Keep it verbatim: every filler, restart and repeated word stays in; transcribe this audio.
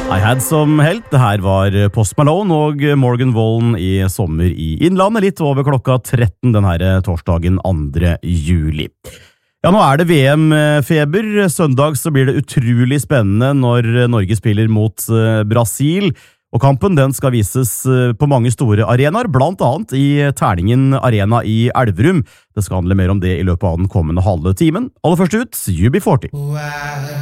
I had som helt. Det her var Post Malone og Morgan Wallen i Sommer i Innlandet, litt over klokka tretten den her torsdagen andre juli. Ja, nå er det V M-feber. Søndag så blir det utrolig spennende når Norge spiller mot Brasil, og kampen den skal vises på mange store arenaer, blant annet i Terningen Arena i Elverum. Det skal handle mer om det i løpet av den kommende halve timen. Aller først ut, U B forty.